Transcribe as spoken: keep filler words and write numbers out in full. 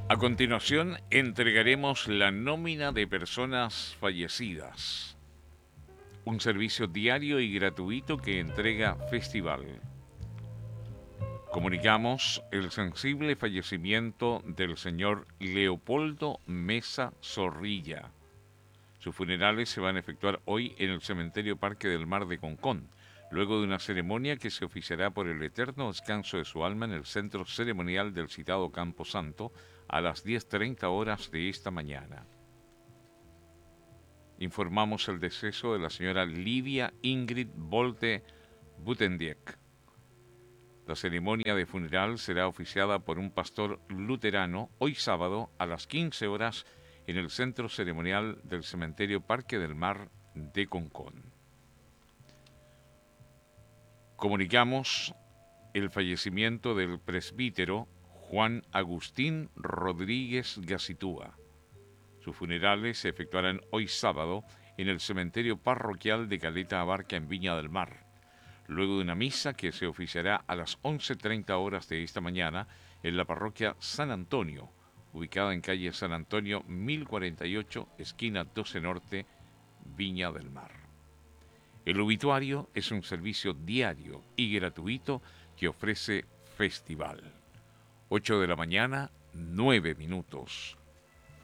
A continuación, entregaremos la nómina de personas fallecidas, un servicio diario y gratuito que entrega Festival. Comunicamos el sensible fallecimiento del señor Leopoldo Mesa Zorrilla. Sus funerales se van a efectuar hoy en el Cementerio Parque del Mar de Concón, luego de una ceremonia que se oficiará por el eterno descanso de su alma en el centro ceremonial del citado Campo Santo a las diez treinta horas de esta mañana. Informamos el deceso de la señora Livia Ingrid Bolte Butendiek. La ceremonia de funeral será oficiada por un pastor luterano hoy sábado a las quince horas en el centro ceremonial del Cementerio Parque del Mar de Concón. Comunicamos el fallecimiento del presbítero Juan Agustín Rodríguez Gacitúa. Sus funerales se efectuarán hoy sábado en el cementerio parroquial de Caleta Abarca en Viña del Mar, luego de una misa que se oficiará a las once treinta horas de esta mañana en la parroquia San Antonio, ubicada en calle San Antonio mil cuarenta y ocho, esquina doce Norte, Viña del Mar. El obituario es un servicio diario y gratuito que ofrece Festival. ocho de la mañana, nueve minutos.